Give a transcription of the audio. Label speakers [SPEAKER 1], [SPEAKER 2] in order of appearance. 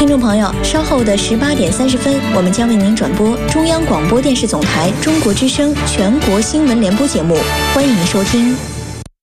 [SPEAKER 1] 听众朋友，稍后的18:30，我们将为您转播中央广播电视总台中国之声全国新闻联播节目，欢迎您收听。